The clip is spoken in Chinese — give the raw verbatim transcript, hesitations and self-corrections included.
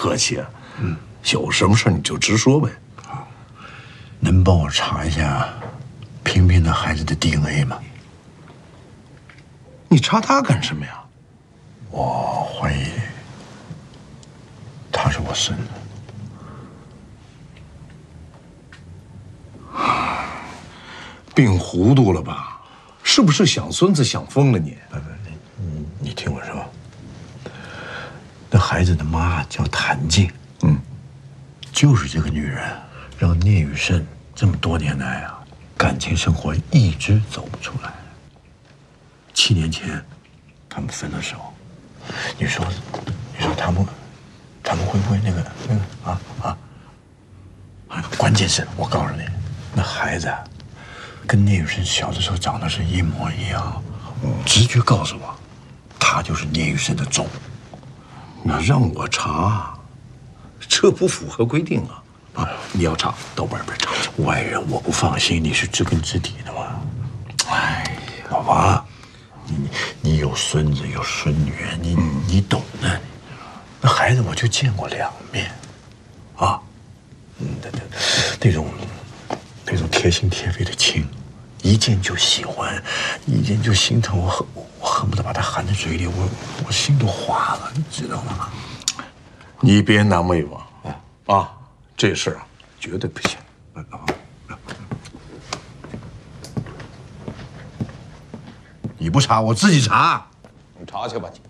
客气啊。嗯，有什么事你就直说呗。 好，能帮我查一下萍萍的孩子的 D N A 吗？ 你查他干什么呀？ 我怀疑他是我孙子。 病糊涂了吧？是不是想孙子想疯了你？ 不不，你你听我说，那孩子的妈叫谭静，嗯，就是这个女人让聂雨胜这么多年来啊，感情生活一直走不出来。七年前，他们分了手，你说，你说他们，他们会不会那个那个啊啊？关键是我告诉你，那孩子。跟聂雨胜小的时候长得是一模一样，直觉告诉我，他就是聂雨胜的种。 你让我查，这不符合规定啊！啊，你要查，到外边查去。 外人我不放心，你是知根知底的嘛。 哎， 老王，你你有孙子有孙女，你你懂的。那孩子我就见过两面，啊，嗯，那那那种。那种贴心贴肺的亲，一见就喜欢，一见就心疼，我恨我恨不得把他含在嘴里，我我心都化了，你知道吗？ 你别难为我啊！啊，这事啊，绝对不行。 你不查，我自己查。 你查去吧，你。